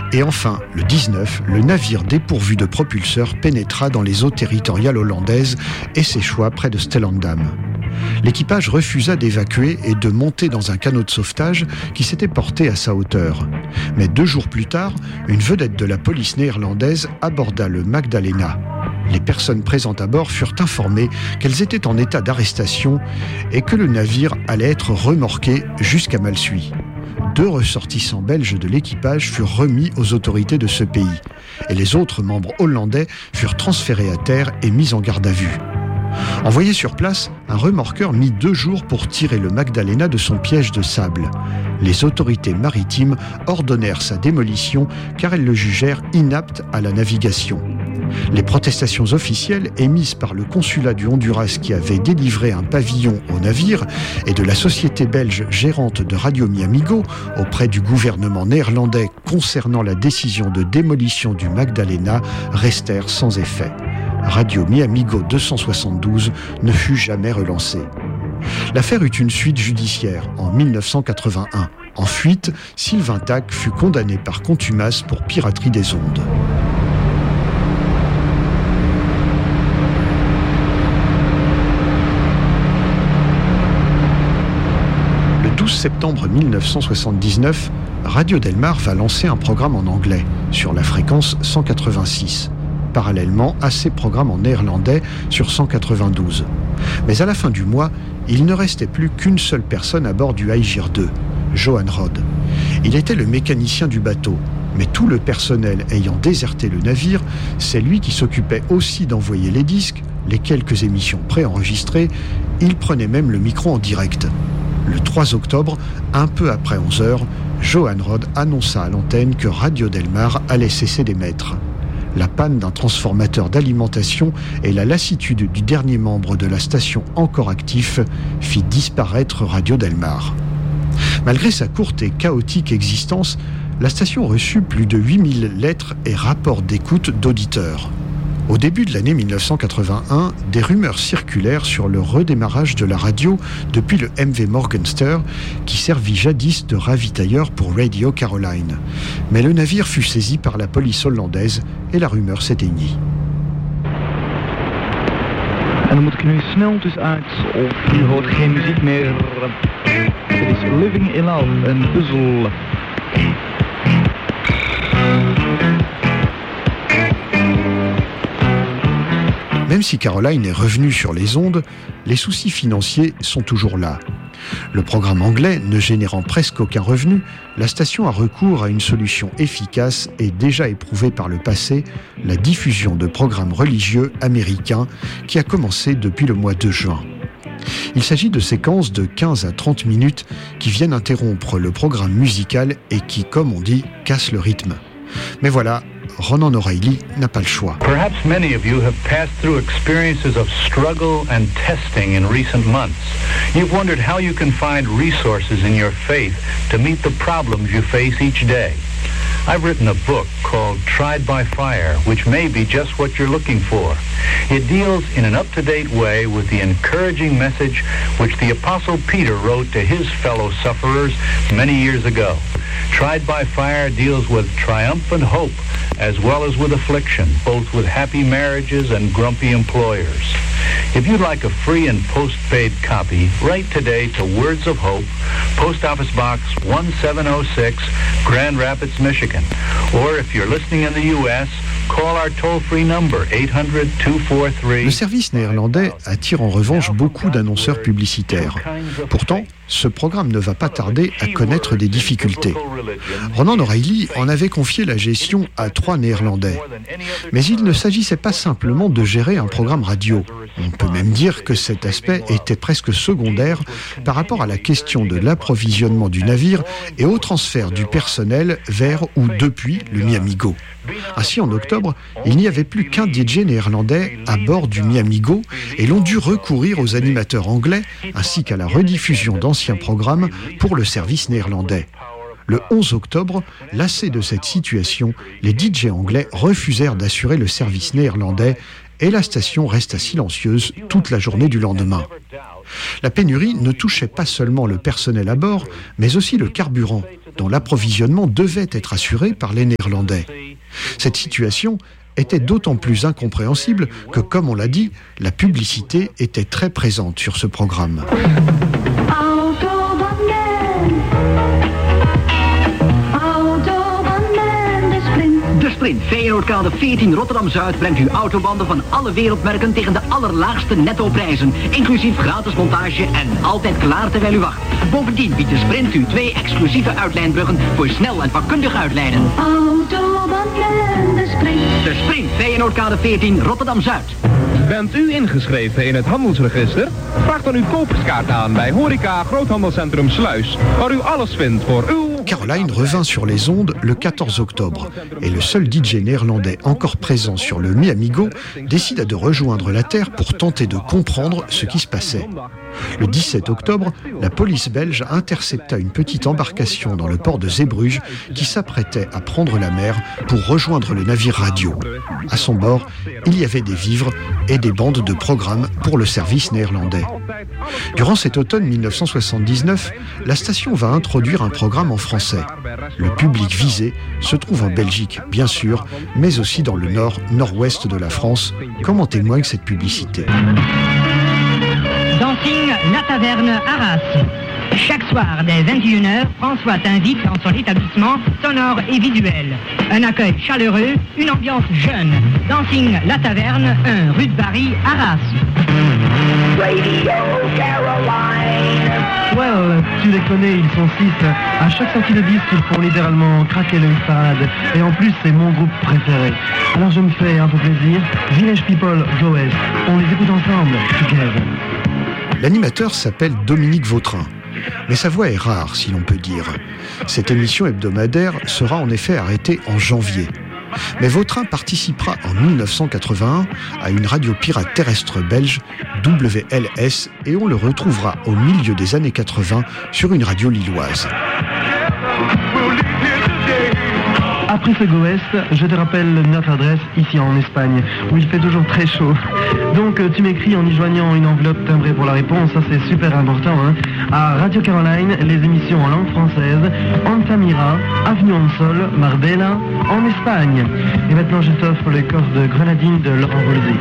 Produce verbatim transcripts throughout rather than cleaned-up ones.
Et enfin, le dix-neuf, le navire dépourvu de propulseur pénétra dans les eaux territoriales hollandaises et s'échoua près de Stellendam. L'équipage refusa d'évacuer et de monter dans un canot de sauvetage qui s'était porté à sa hauteur. Mais deux jours plus tard, une vedette de la police néerlandaise aborda le Magdalena. Les personnes présentes à bord furent informées qu'elles étaient en état d'arrestation et que le navire allait être remorqué jusqu'à Malsuy. Deux ressortissants belges de l'équipage furent remis aux autorités de ce pays et les autres membres hollandais furent transférés à terre et mis en garde à vue. Envoyé sur place, un remorqueur mit deux jours pour tirer le Magdalena de son piège de sable. Les autorités maritimes ordonnèrent sa démolition car elles le jugèrent inapte à la navigation. Les protestations officielles émises par le consulat du Honduras qui avait délivré un pavillon au navire et de la société belge gérante de Radio Mi-Amigo auprès du gouvernement néerlandais concernant la décision de démolition du Magdalena restèrent sans effet. Radio Mi-Amigo deux cent soixante-douze ne fut jamais relancée. L'affaire eut une suite judiciaire en dix-neuf cent quatre-vingt-un. En fuite, Sylvain Tack fut condamné par contumace pour piraterie des ondes. Le douze septembre dix-neuf cent soixante-dix-neuf, Radio Delmar va lancer un programme en anglais sur la fréquence cent quatre-vingt-six. Parallèlement à ses programmes en néerlandais sur cent quatre-vingt-douze. Mais à la fin du mois, il ne restait plus qu'une seule personne à bord du Aegir deux, Johan Rod. Il était le mécanicien du bateau, mais tout le personnel ayant déserté le navire, c'est lui qui s'occupait aussi d'envoyer les disques, les quelques émissions préenregistrées, il prenait même le micro en direct. Le trois octobre, un peu après onze heures, Johan Rod annonça à l'antenne que Radio Delmar allait cesser d'émettre. La panne d'un transformateur d'alimentation et la lassitude du dernier membre de la station encore actif fit disparaître Radio Delmar. Malgré sa courte et chaotique existence, la station reçut plus de huit mille lettres et rapports d'écoute d'auditeurs. Au début de l'année dix-neuf cent quatre-vingt-un, des rumeurs circulèrent sur le redémarrage de la radio depuis le M V Morgenster, qui servit jadis de ravitailleur pour Radio Caroline. Mais le navire fut saisi par la police hollandaise et la rumeur s'éteignit. En dan moet ik nu snel dus uit, of u hoort geen muziek meer. Het is Living in Love, een puzzel. Même si Caroline est revenue sur les ondes, les soucis financiers sont toujours là. Le programme anglais ne générant presque aucun revenu, la station a recours à une solution efficace et déjà éprouvée par le passé, la diffusion de programmes religieux américains qui a commencé depuis le mois de juin. Il s'agit de séquences de quinze à trente minutes qui viennent interrompre le programme musical et qui, comme on dit, cassent le rythme. Mais voilà, Ronan O'Reilly n'a pas le choix. Perhaps many of you have passed through experiences of struggle and testing in recent months. You've wondered how you can find resources in your faith to meet the problems you face each day. I've written a book called Tried by Fire, which may be just what you're looking for. It deals in an up-to-date way with the encouraging message which the Apostle Peter wrote to his fellow sufferers many years ago. Tried by Fire deals with triumphant hope as well as with affliction, both with happy marriages and grumpy employers. If you'd like a free and post-paid copy, write today to Words of Hope, Post Office Box one seven oh six, Grand Rapids, Michigan. Or if you're listening in the U S, call our toll-free number eight hundred, two four three. Le service néerlandais attire en revanche beaucoup d'annonceurs publicitaires. Pourtant, ce programme ne va pas tarder à connaître des difficultés. Ronan O'Reilly en avait confié la gestion à trois Néerlandais. Mais il ne s'agissait pas simplement de gérer un programme radio. On peut même dire que cet aspect était presque secondaire par rapport à la question de l'approvisionnement du navire et au transfert du personnel vers ou depuis le Mi-Amigo. Ainsi, en octobre, il n'y avait plus qu'un D J néerlandais à bord du Mi-Amigo et l'on dut recourir aux animateurs anglais ainsi qu'à la rediffusion d'anciens programmes pour le service néerlandais. Le onze octobre, lassés de cette situation, les D J anglais refusèrent d'assurer le service néerlandais et la station resta silencieuse toute la journée du lendemain. La pénurie ne touchait pas seulement le personnel à bord, mais aussi le carburant, dont l'approvisionnement devait être assuré par les Néerlandais. Cette situation était d'autant plus incompréhensible que, comme on l'a dit, la publicité était très présente sur ce programme. De Sprint, Feyenoordkade veertien Rotterdam-Zuid brengt u autobanden van alle wereldmerken tegen de allerlaagste nettoprijzen. Inclusief gratis montage en altijd klaar terwijl u wacht. Bovendien biedt de Sprint u twee exclusieve uitlijnbruggen voor snel en vakkundig uitlijnen. Autobanden, de Sprint. De Sprint, Feyenoordkade veertien Rotterdam-Zuid. Bent u ingeschreven in het handelsregister? Vraag dan uw koperskaart aan bij Horeca Groothandelscentrum Sluis, waar u alles vindt voor uw... Caroline revint sur les ondes le quatorze octobre et le seul D J néerlandais encore présent sur le Mi Amigo décida de rejoindre la Terre pour tenter de comprendre ce qui se passait. Le dix-sept octobre, la police belge intercepta une petite embarcation dans le port de Zeebrugge qui s'apprêtait à prendre la mer pour rejoindre le navire radio. À son bord, il y avait des vivres et des bandes de programmes pour le service néerlandais. Durant cet automne mille neuf cent soixante-dix-neuf, la station va introduire un programme en français. Le public visé se trouve en Belgique, bien sûr, mais aussi dans le nord, nord-ouest de la France, comme en témoigne cette publicité. Dancing La Taverne Arras. Chaque soir, dès vingt et une heures, François t'invite dans son établissement sonore et visuel. Un accueil chaleureux, une ambiance jeune. Dancing La Taverne, un rue de Paris, Arras. Radio Caroline. Ouais, euh, tu les connais, ils sont six. À chaque sortie de disque, ils font littéralement craquer le stade. Et en plus, c'est mon groupe préféré. Alors je me fais un peu plaisir. Village People, Go West. On les écoute ensemble, together. L'animateur s'appelle Dominique Vautrin. Mais sa voix est rare, si l'on peut dire. Cette émission hebdomadaire sera en effet arrêtée en janvier. Mais Vautrin participera en mille neuf cent quatre-vingt-un à une radio pirate terrestre belge, W L S, et on le retrouvera au milieu des années quatre-vingts sur une radio lilloise. Après ce Go West, je te rappelle notre adresse ici en Espagne, où il fait toujours très chaud. Donc tu m'écris en y joignant une enveloppe timbrée pour la réponse, ça c'est super important, hein. À Radio Caroline, les émissions en langue française, Antamira, Avenue Onsol, Marbella, en Espagne. Et maintenant je t'offre le corps de Grenadine de Laurent Voulzy.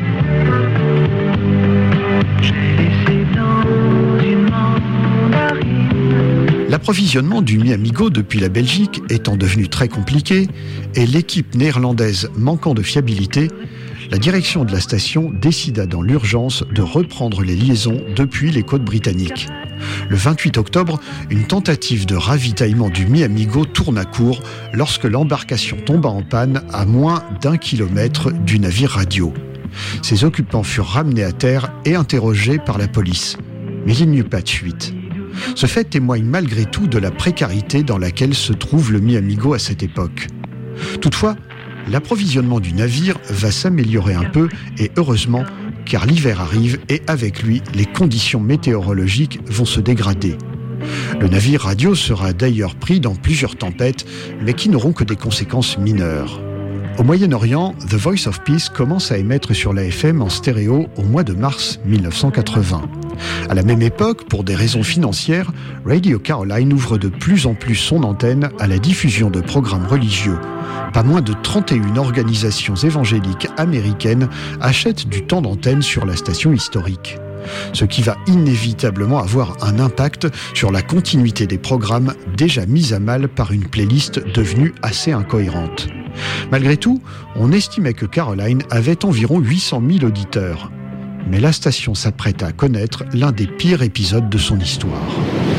L'approvisionnement du Mi Amigo depuis la Belgique étant devenu très compliqué et l'équipe néerlandaise manquant de fiabilité, la direction de la station décida dans l'urgence de reprendre les liaisons depuis les côtes britanniques. Le vingt-huit octobre, une tentative de ravitaillement du Mi Amigo tourne à court lorsque l'embarcation tomba en panne à moins d'un kilomètre du navire radio. Ses occupants furent ramenés à terre et interrogés par la police. Mais il n'y eut pas de fuite. Ce fait témoigne malgré tout de la précarité dans laquelle se trouve le Mi Amigo à cette époque. Toutefois, l'approvisionnement du navire va s'améliorer un peu et heureusement, car l'hiver arrive et avec lui, les conditions météorologiques vont se dégrader. Le navire radio sera d'ailleurs pris dans plusieurs tempêtes, mais qui n'auront que des conséquences mineures. Au Moyen-Orient, The Voice of Peace commence à émettre sur la F M en stéréo au mois de mars mille neuf cent quatre-vingts. À la même époque, pour des raisons financières, Radio Caroline ouvre de plus en plus son antenne à la diffusion de programmes religieux. Pas moins de trente et une organisations évangéliques américaines achètent du temps d'antenne sur la station historique. Ce qui va inévitablement avoir un impact sur la continuité des programmes déjà mis à mal par une playlist devenue assez incohérente. Malgré tout, on estimait que Caroline avait environ huit cent mille auditeurs. Mais la station s'apprête à connaître l'un des pires épisodes de son histoire.